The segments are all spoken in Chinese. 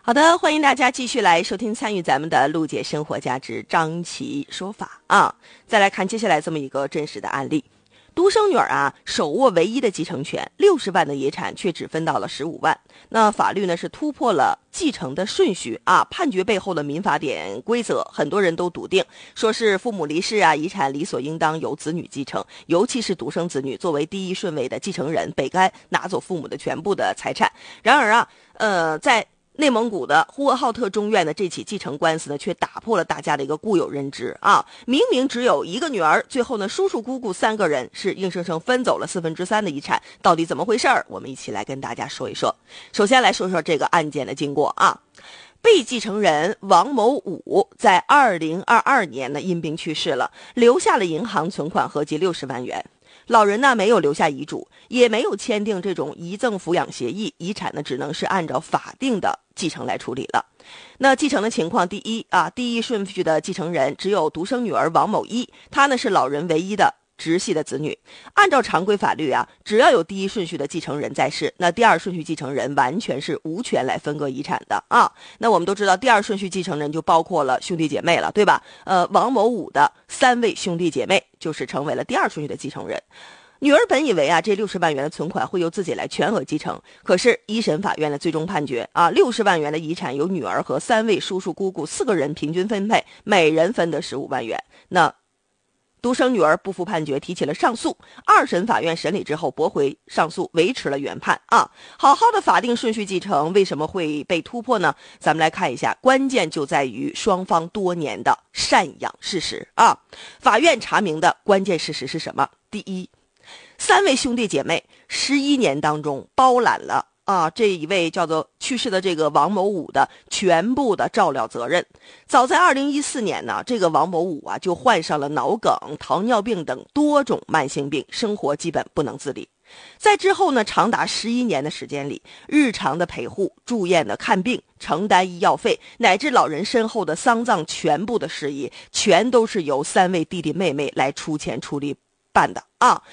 好的，欢迎大家继续来收听参与咱们的陆姐生活价值张琪说法啊。再来看接下来这么一个真实的案例，独生女儿手握唯一的继承权，60万的遗产却只分到了15万。那法律呢是突破了继承的顺序判决背后的民法典规则，很多人都笃定说是父母离世遗产理所应当由子女继承，尤其是独生子女作为第一顺位的继承人，本该拿走父母的全部的财产。然而在内蒙古的呼和浩特中院的这起继承官司呢，却打破了大家的一个固有认知明明只有一个女儿，最后呢，叔叔姑姑3个人是硬生生分走了3/4的遗产，到底怎么回事儿？我们一起来跟大家说一说。首先来说说这个案件的经过被继承人王某武在2022年呢因病去世了，留下了银行存款合计60万元。老人呢没有留下遗嘱，也没有签订这种遗赠抚养协议，遗产呢只能是按照法定的继承来处理了。那继承的情况，第一顺序的继承人只有独生女儿王某一，她呢是老人唯一的直系的子女。按照常规法律只要有第一顺序的继承人在世，那第二顺序继承人完全是无权来分割遗产的那我们都知道，第二顺序继承人就包括了兄弟姐妹了，对吧？王某武的3位兄弟姐妹就是成为了第二顺序的继承人。女儿本以为这60万元的存款会由自己来全额继承，可是一审法院的最终判决60万元的遗产由女儿和3位叔叔姑姑4个人平均分配，每人分得15万元。那独生女儿不服判决，提起了上诉。二审法院审理之后驳回上诉，维持了原判好好的法定顺序继承为什么会被突破呢？咱们来看一下，关键就在于双方多年的赡养事实法院查明的关键事实是什么？第一，3位兄弟姐妹11年当中包揽了这一位叫做去世的这个王某武的全部的照料责任。早在2014年呢，这个王某武就患上了脑梗、糖尿病等多种慢性病，生活基本不能自理。在之后呢，长达11年的时间里，日常的陪护、住院的看病、承担医药费，乃至老人身后的丧葬全部的事宜，全都是由3位弟弟妹妹来出钱出力办的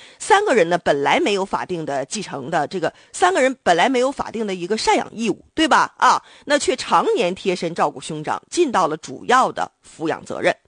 3个人呢本来没有法定的继承的3个人本来没有法定的一个赡养义务，对吧那却常年贴身照顾兄长，尽到了主要的抚养责任。